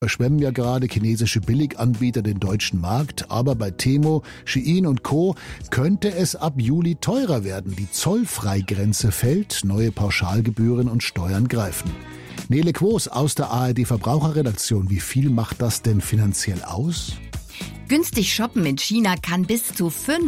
Überschwemmen ja gerade chinesische Billiganbieter den deutschen Markt, aber bei Temu, Shein und Co. könnte es ab Juli teurer werden. Die Zollfreigrenze fällt, neue Pauschalgebühren und Steuern greifen. Nele Quos aus der ARD Verbraucherredaktion. Wie viel macht das denn finanziell aus? Günstig shoppen in China kann bis zu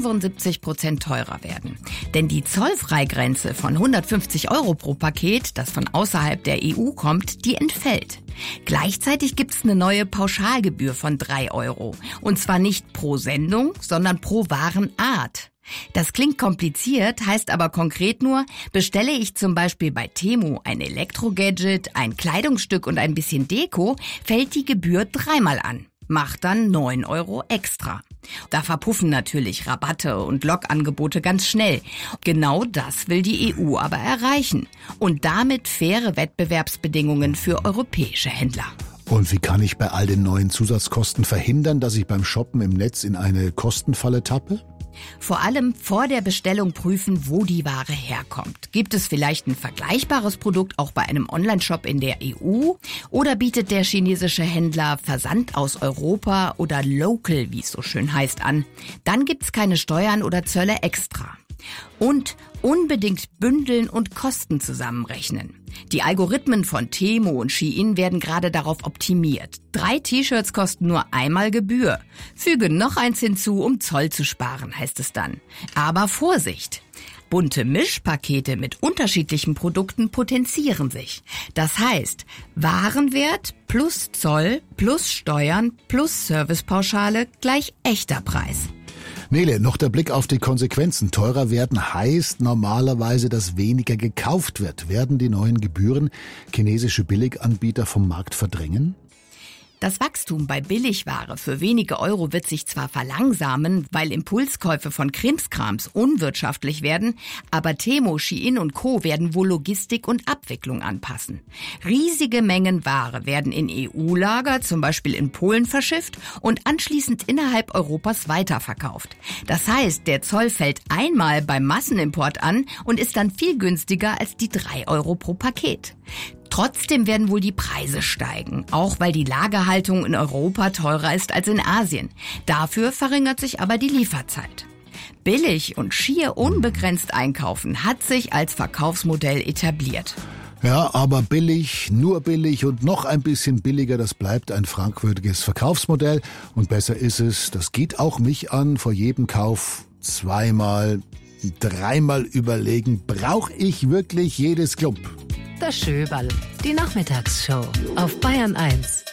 75% teurer werden. Denn die Zollfreigrenze von 150 € pro Paket, das von außerhalb der EU kommt, die entfällt. Gleichzeitig gibt's eine neue Pauschalgebühr von 3 €. Und zwar nicht pro Sendung, sondern pro Warenart. Das klingt kompliziert, heißt aber konkret nur, bestelle ich zum Beispiel bei Temu ein Elektrogadget, ein Kleidungsstück und ein bisschen Deko, fällt die Gebühr dreimal an. Macht dann 9 € extra. Da verpuffen natürlich Rabatte und Lockangebote ganz schnell. Genau das will die EU aber erreichen. Und damit faire Wettbewerbsbedingungen für europäische Händler. Und wie kann ich bei all den neuen Zusatzkosten verhindern, dass ich beim Shoppen im Netz in eine Kostenfalle tappe? Vor allem vor der Bestellung prüfen, wo die Ware herkommt. Gibt es vielleicht ein vergleichbares Produkt auch bei einem Onlineshop in der EU? Oder bietet der chinesische Händler Versand aus Europa oder Local, wie es so schön heißt, an? Dann gibt's keine Steuern oder Zölle extra. Und unbedingt bündeln und Kosten zusammenrechnen. Die Algorithmen von Temu und Shein werden gerade darauf optimiert. 3 T-Shirts kosten nur einmal Gebühr. Füge noch eins hinzu, um Zoll zu sparen, heißt es dann. Aber Vorsicht! Bunte Mischpakete mit unterschiedlichen Produkten potenzieren sich. Das heißt, Warenwert plus Zoll plus Steuern plus Servicepauschale gleich echter Preis. Nele, noch der Blick auf die Konsequenzen. Teurer werden heißt normalerweise, dass weniger gekauft wird. Werden die neuen Gebühren chinesische Billiganbieter vom Markt verdrängen? Das Wachstum bei Billigware für wenige Euro wird sich zwar verlangsamen, weil Impulskäufe von Krimskrams unwirtschaftlich werden, aber Temu, Shein und Co. werden wohl Logistik und Abwicklung anpassen. Riesige Mengen Ware werden in EU-Lager, zum Beispiel in Polen, verschifft und anschließend innerhalb Europas weiterverkauft. Das heißt, der Zoll fällt einmal beim Massenimport an und ist dann viel günstiger als die 3 € pro Paket. Trotzdem werden wohl die Preise steigen, auch weil die Lagerhaltung in Europa teurer ist als in Asien. Dafür verringert sich aber die Lieferzeit. Billig und schier unbegrenzt einkaufen hat sich als Verkaufsmodell etabliert. Ja, aber billig, nur billig und noch ein bisschen billiger, das bleibt ein fragwürdiges Verkaufsmodell. Und besser ist es, das geht auch mich an, vor jedem Kauf zweimal, dreimal überlegen, brauche ich wirklich jedes Klump? Das Schöberl, die Nachmittagsshow auf Bayern 1.